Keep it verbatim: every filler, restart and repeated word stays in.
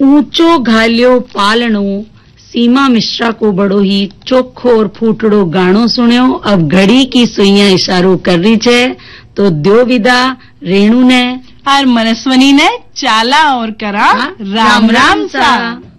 ऊंचो घालियो पालणो सीमा मिश्रा को बड़ो ही चोखो और फूटड़ो गाणो सुन्यो। अब घड़ी की सुइयां इशारो कर रही छे तो द्यो विदा रेणु ने और मनस्वनी ने चाला और करा राम राम सा।